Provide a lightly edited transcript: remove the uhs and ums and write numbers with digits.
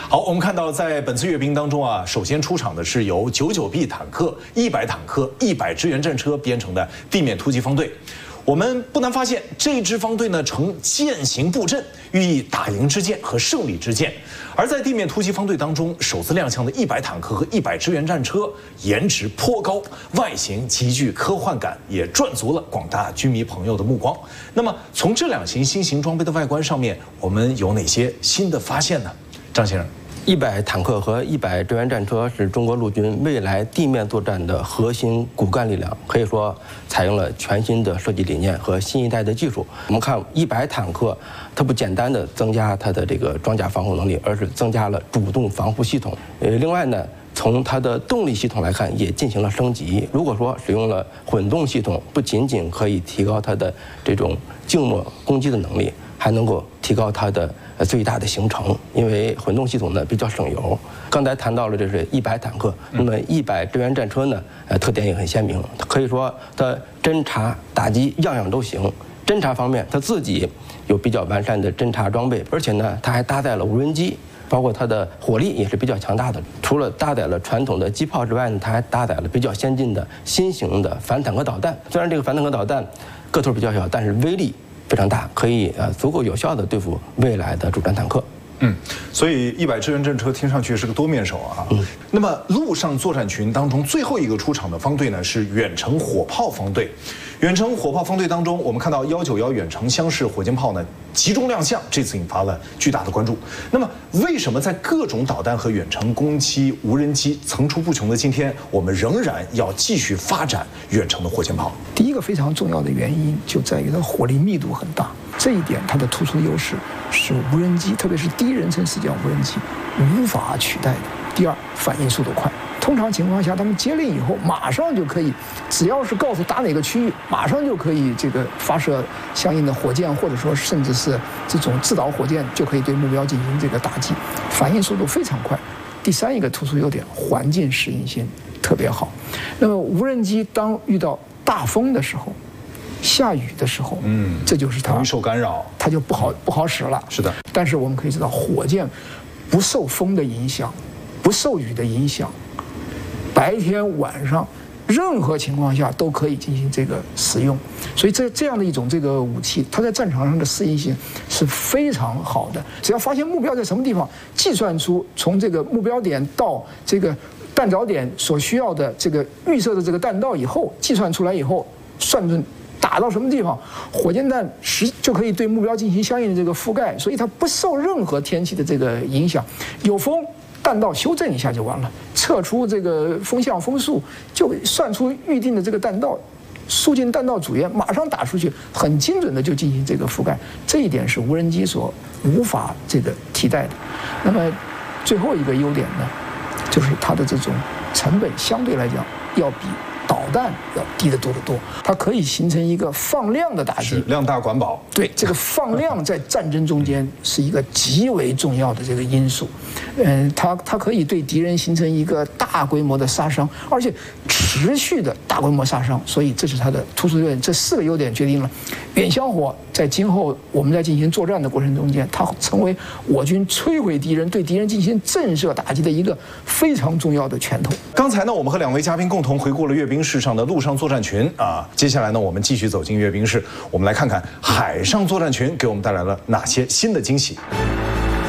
好，我们看到在本次阅兵当中啊，首先出场的是由99B 坦克、100坦克、100支援战车编成的地面突击方队。我们不难发现，这支方队呢呈箭形布阵，寓意打赢之箭和胜利之箭。而在地面突击方队当中，首次亮相的100坦克和100支援战车，颜值颇高，外形极具科幻感，也赚足了广大军迷朋友的目光。那么，从这两型新型装备的外观上面，我们有哪些新的发现呢？张先生。 100坦克和100支援战车是中国陆军未来地面作战的核心骨干力量，可以说采用了全新的设计理念和新一代的技术。我们看100坦克，它不简单的增加它的这个装甲防护能力，而是增加了主动防护系统。另外呢，从它的动力系统来看，也进行了升级。如果说使用了混动系统，不仅仅可以提高它的这种静默攻击的能力，还能够提高它的最大的行程，因为混动系统呢比较省油。刚才谈到了这是100坦克，那么100支援战车呢，特点也很鲜明，可以说它侦察打击样样都行。侦察方面，它自己有比较完善的侦察装备，而且呢，它还搭载了无人机。包括它的火力也是比较强大的，除了搭载了传统的机炮之外呢，它还搭载了比较先进的新型的反坦克导弹。虽然这个反坦克导弹个头比较小，但是威力非常大，可以足够有效地对付未来的主战坦克。 所以100支援战车听上去是个多面手啊。那么陆上作战群当中最后一个出场的方队呢是远程火炮方队。远程火炮方队当中，我们看到191远程箱式火箭炮呢集中亮相，这次引发了巨大的关注。那么为什么在各种导弹和远程攻击无人机层出不穷的今天，我们仍然要继续发展远程的火箭炮？ 第一个非常重要的原因就在于它火力密度很大，这一点它的突出优势是无人机，特别是第一人称视角无人机无法取代的。第二，反应速度快。通常情况下，他们接令以后，马上就可以，只要是告诉打哪个区域，马上就可以这个发射相应的火箭，或者说甚至是这种自导火箭，就可以对目标进行这个打击，反应速度非常快。第三一个突出优点，环境适应性特别好。那么无人机当遇到大风的时候，下雨的时候，这就是它容易受干扰， 它就不好使了。 是的。 但是我们可以知道，火箭不受风的影响，不受雨的影响，白天晚上任何情况下都可以进行这个使用。所以这样的一种这个武器，它在战场上的适应性是非常好的。只要发现目标在什么地方，计算出从这个目标点到这个弹着点所需要的这个预设的这个弹道以后，计算出来以后，算准打到什么地方，火箭弹就可以对目标进行相应的这个覆盖，所以它不受任何天气的这个影响。有风，弹道修正一下就完了，测出这个风向风速，就算出预定的这个弹道，输进弹道组员，马上打出去，很精准的就进行这个覆盖。这一点是无人机所无法这个替代的。那么最后一个优点呢，就是它的这种成本相对来讲要比导弹要低得多得多，它可以形成一个放量的打击， 量大管饱。 对，这个放量在战争中间是一个极为重要的这个因素。它可以对敌人形成一个大规模的杀伤，而且持续的大规模杀伤，所以这是它的突出优点。这4个优点决定了远香火在今后我们在进行作战的过程中间，它成为我军摧毁敌人、对敌人进行震慑打击的一个非常重要的拳头。 刚才呢，我们和2位嘉宾共同回顾了阅兵式上的陆上作战群啊，接下来呢，我们继续走进阅兵式，我们来看看海上作战群给我们带来了哪些新的惊喜。